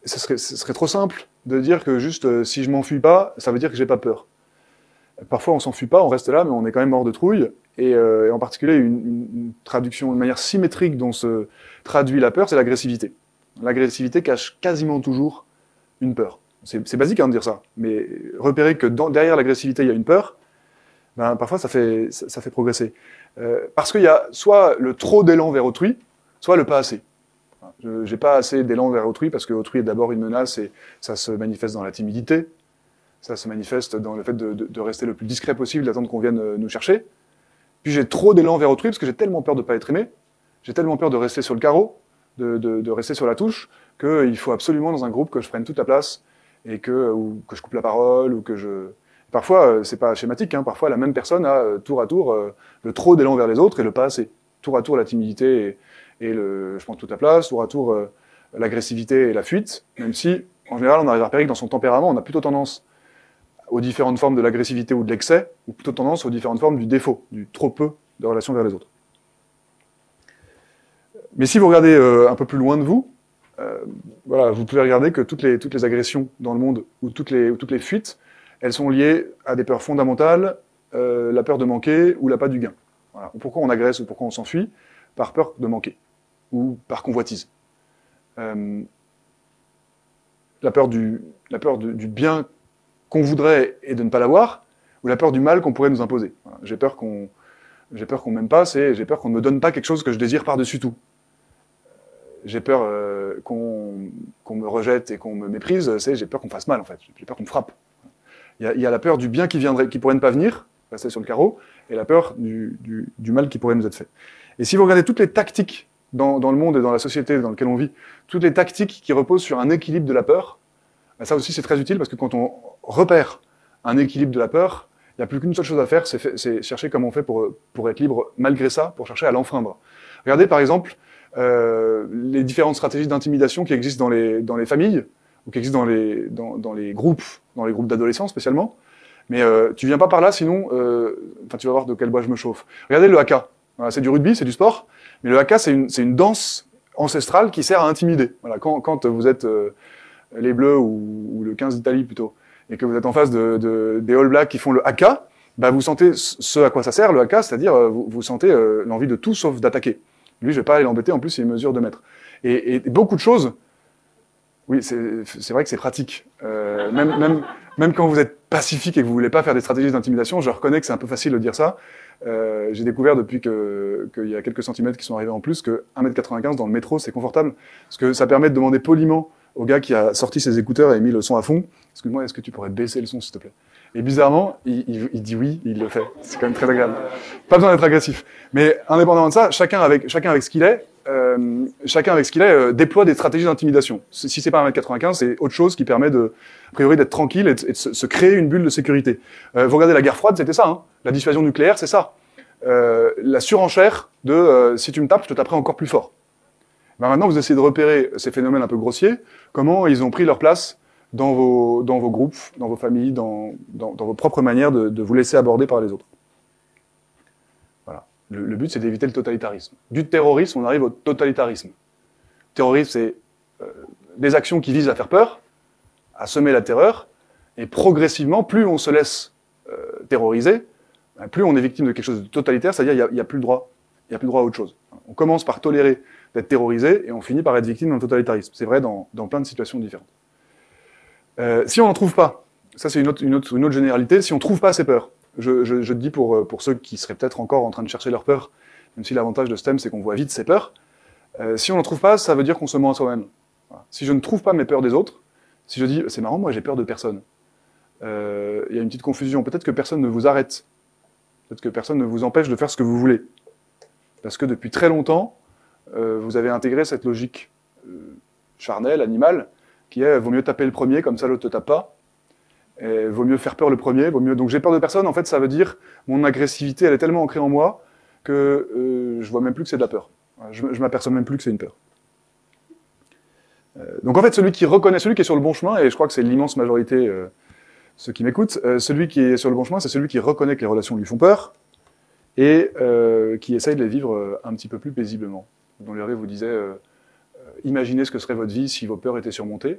ce serait trop simple de dire que juste si je m'enfuis pas, ça veut dire que j'ai pas peur. Parfois, on s'enfuit pas, on reste là, mais on est quand même mort de trouille. Et en particulier, une traduction, une manière symétrique dont se traduit la peur, c'est l'agressivité. L'agressivité cache quasiment toujours une peur. C'est basique de dire ça, mais repérer que derrière l'agressivité, il y a une peur, ben, parfois ça fait progresser. Parce qu'il y a soit le trop d'élan vers autrui, soit le pas assez. J'ai pas assez d'élan vers autrui parce que autrui est d'abord une menace et ça se manifeste dans la timidité, ça se manifeste dans le fait de rester le plus discret possible, d'attendre qu'on vienne nous chercher. Puis j'ai trop d'élan vers autrui parce que j'ai tellement peur de ne pas être aimé, j'ai tellement peur de rester sur le carreau, de rester sur la touche, qu'il faut absolument dans un groupe que je prenne toute la place et ou que je coupe la parole ou que je... Parfois, c'est pas schématique, hein, parfois la même personne a tour à tour le trop d'élan vers les autres et le pas assez. Tour à tour la timidité et je prends toute la place, tour à tour l'agressivité et la fuite, même si, en général, on arrive à repérer que dans son tempérament, on a plutôt tendance aux différentes formes de l'agressivité ou de l'excès, ou plutôt tendance aux différentes formes du défaut, du trop peu de relation vers les autres. Mais si vous regardez un peu plus loin de vous, voilà, vous pouvez regarder que toutes les agressions dans le monde, ou toutes les fuites, elles sont liées à des peurs fondamentales, la peur de manquer ou l'appât du gain. Voilà. Pourquoi on agresse ou pourquoi on s'enfuit? Par peur de manquer, ou par convoitise. La peur du bien qu'on voudrait et de ne pas l'avoir, ou la peur du mal qu'on pourrait nous imposer. Voilà. J'ai peur qu'on m'aime pas, j'ai peur qu'on ne me donne pas quelque chose que je désire par-dessus tout. J'ai peur qu'on me rejette et qu'on me méprise, j'ai peur qu'on me fasse mal en fait, j'ai peur qu'on me frappe. Il y a la peur du bien qui pourrait ne pas venir, rester sur le carreau, et la peur du mal qui pourrait nous être fait. Et si vous regardez toutes les tactiques dans le monde et dans la société dans laquelle on vit, toutes les tactiques qui reposent sur un équilibre de la peur, ben ça aussi c'est très utile parce que quand on repère un équilibre de la peur, il n'y a plus qu'une seule chose à faire, c'est chercher comment on fait pour être libre malgré ça, pour chercher à l'enfreindre. Regardez par exemple les différentes stratégies d'intimidation qui existent dans les familles, ou qui existent dans les groupes d'adolescents spécialement. Mais tu viens pas par là, sinon, tu vas voir de quel bois je me chauffe. Regardez le haka. Voilà, c'est du rugby, c'est du sport, mais le haka, c'est une danse ancestrale qui sert à intimider. Voilà, quand vous êtes les Bleus ou le 15 d'Italie plutôt, et que vous êtes en face des All Blacks qui font le haka, bah vous sentez ce à quoi ça sert, le haka, c'est-à-dire vous sentez l'envie de tout sauf d'attaquer. Lui, je vais pas aller l'embêter, en plus, il mesure 2 mètres. Et beaucoup de choses, oui, c'est vrai que c'est pratique. Même quand vous êtes pacifique et que vous voulez pas faire des stratégies d'intimidation, je reconnais que c'est un peu facile de dire ça. J'ai découvert depuis qu'il y a quelques centimètres qui sont arrivés en plus que 1m95 dans le métro, c'est confortable. Parce que ça permet de demander poliment au gars qui a sorti ses écouteurs et mis le son à fond. Excuse-moi, est-ce que tu pourrais baisser le son, s'il te plaît? Et bizarrement, il dit oui, il le fait. C'est quand même très agréable. Pas besoin d'être agressif. Mais indépendamment de ça, chacun avec ce qu'il est, déploie des stratégies d'intimidation. Si c'est pas 1m95, c'est autre chose qui permet a priori d'être tranquille et de se créer une bulle de sécurité. Vous regardez la guerre froide, c'était ça, hein. La dissuasion nucléaire, c'est ça. La surenchère de si tu me tapes, je te taperai encore plus fort. Ben maintenant, vous essayez de repérer ces phénomènes un peu grossiers, comment ils ont pris leur place dans vos groupes, dans vos familles, dans vos propres manières de vous laisser aborder par les autres. Voilà. Le but, c'est d'éviter le totalitarisme. Du terrorisme, on arrive au totalitarisme. Le terrorisme, c'est des actions qui visent à faire peur, à semer la terreur, et progressivement, plus on se laisse terroriser, plus on est victime de quelque chose de totalitaire, c'est-à-dire il n'y a plus le droit. Il n'y a plus le droit à autre chose. On commence par tolérer d'être terrorisé, et on finit par être victime d'un totalitarisme. C'est vrai dans plein de situations différentes. Si on n'en trouve pas, ça c'est une autre généralité, si on ne trouve pas ces peurs, je dis pour ceux qui seraient peut-être encore en train de chercher leurs peurs, même si l'avantage de ce thème c'est qu'on voit vite ces peurs, si on n'en trouve pas, ça veut dire qu'on se ment à soi-même. Voilà. Si je ne trouve pas mes peurs des autres, si je dis c'est marrant, moi j'ai peur de personne, il y a une petite confusion, peut-être que personne ne vous arrête, peut-être que personne ne vous empêche de faire ce que vous voulez, parce que depuis très longtemps, vous avez intégré cette logique charnelle, animale, qui est vaut mieux taper le premier, comme ça l'autre te tape pas. Et vaut mieux faire peur le premier, vaut mieux. Donc j'ai peur de personne, en fait, ça veut dire mon agressivité, elle est tellement ancrée en moi que je vois même plus que c'est de la peur. Je m'aperçois même plus que c'est une peur. Donc en fait, celui qui est sur le bon chemin, et je crois que c'est l'immense majorité, ceux qui m'écoutent, celui qui est sur le bon chemin, c'est celui qui reconnaît que les relations lui font peur et qui essaye de les vivre un petit peu plus paisiblement. Dont Larry vous disait imaginez ce que serait votre vie si vos peurs étaient surmontées.